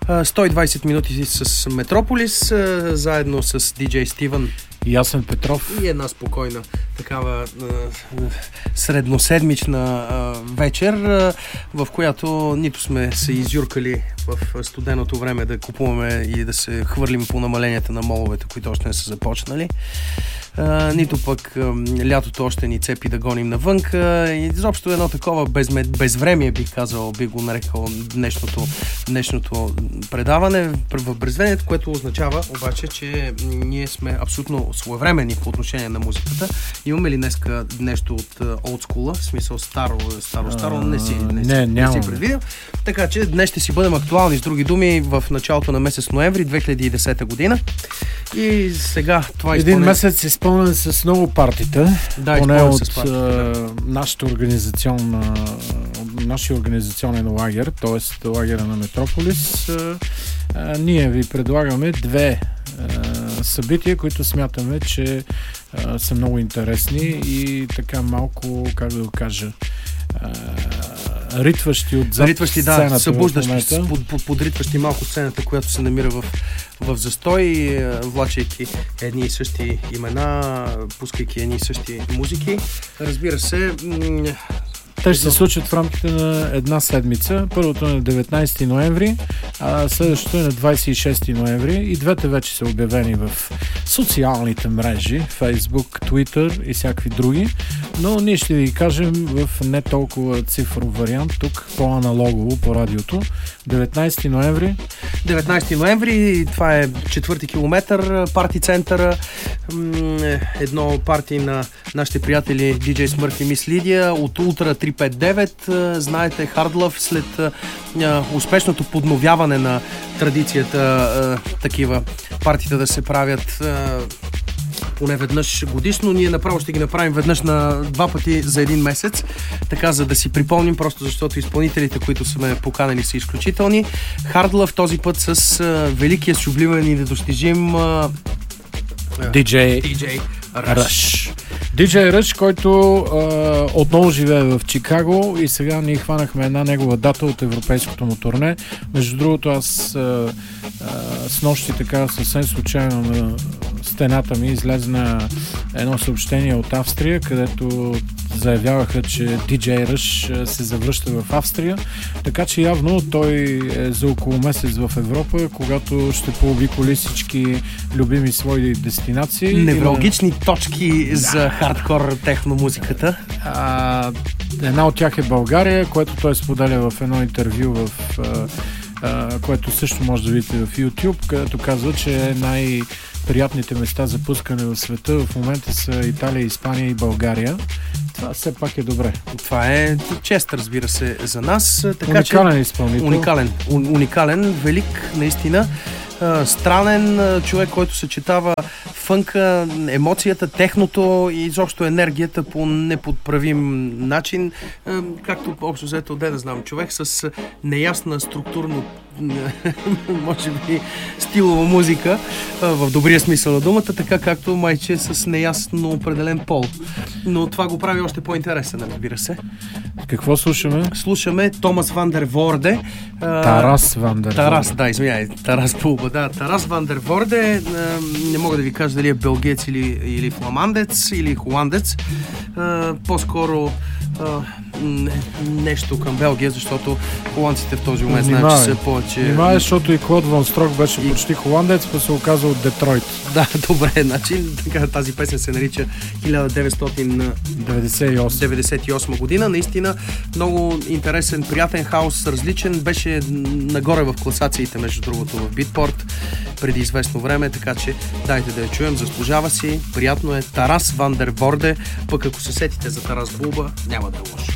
120 минути с Метрополис, заедно с диджей Стивън Ясен Петров и една спокойна такава средноседмична вечер, в която нито сме се изюркали в студеното време да купуваме и да се хвърлим по намаленията на моловете, които още не са започнали. Нито пък лятото още ни цепи да гоним навънка. И изобщо едно такова безвремие, бих го нарекал днешното предаване в безвремието, което означава обаче, че ние сме абсолютно своевременни по отношение на музиката. Имаме ли днеска нещо от олдскула, в смисъл старо, не си предвидил. Така че днес ще си бъдем актуални, с други думи, в началото на месец ноември 2010 година. И сега това един месец изпълнен с много партита, поне от нашия организационен лагер, т.е. лагера на Метрополис. Ние ви предлагаме две събития, които смятаме, че са много интересни и така малко, как да го кажа, ритващи отзад сцената, събуждащи, подритващи малко сцената, която се намира в застой, влачайки едни и същи имена, пускайки едни и същи музики. Разбира се, те ще се случат в рамките на една седмица. Първото е на 19 ноември, а следващото е на 26 ноември. И двете вече са обявени в социалните мрежи, Facebook, Twitter и всякакви други. Но ние ще ви кажем в не толкова цифров вариант, тук по-аналогово, по радиото. 19 ноември. 19 ноември, това е 4-ти километър, парти центъра. Едно парти на нашите приятели DJ Smurf и Мис Лидия от Ултра 359. Знаете, Hard Love, след успешното подновяване на традицията такива партита да се правят поне веднъж годишно. Ние направо ще ги направим веднъж на два пъти за един месец, така за да си припомним, просто защото изпълнителите, които сме поканали, са изключителни. Hard Love този път с великия, сюблимен и недостижим DJ Rush. DJ Rush, който отново живее в Чикаго и сега ние хванахме една негова дата от европейското му турне. Между другото, аз с нощи така съвсем случайно на стената ми излезна едно съобщение от Австрия, където заявяваха, че DJ Rush се завръща в Австрия, така че явно той е за около месец в Европа, когато ще пообиколи всички любими свои дестинации. Невралгични точки за хардкор техномузиката. Една от тях е България, което той споделя в едно интервю, което също може да видите в YouTube, където казва, че най-приятните места за пускане в света в момента са Италия, Испания и България. Това все пак е добре. Това е чест, разбира се, за нас. Така, уникален изпълнител. Уникален, велик, наистина. Странен човек, който съчетава фънка, емоцията, техното и изобщо енергията по неподправим начин, както общо взето, да знам, човек с неясна структурно може би стилова музика, в добрия смисъл на думата, така както майче с неясно определен пол. Но това го прави още по-интересен, разбира се. Какво слушаме? Слушаме Томас Ван дер Ворде. Тарас Ван дер Ворде. Тарас Булба, да. Тарас Ван дер Ворде. Не мога да ви кажа дали е белгиец или фламандец, или холандец. По-скоро нещо към Белгия, защото холандците в този момент знаят, че са повече... Внимавай, защото и Клод Ван Строк беше почти холандец, па се оказа от Детройт. Да, добре, значи тази песен се нарича 1998 година. Наистина много интересен, приятен хаос, различен. Беше нагоре в класациите, между другото, в Битпорт преди известно време, така че дайте да я чуем, заслужава си. Приятно е. Тарас Ван дер Ворде, пък ако се сетите за Тарас Булба, няма да е лошо.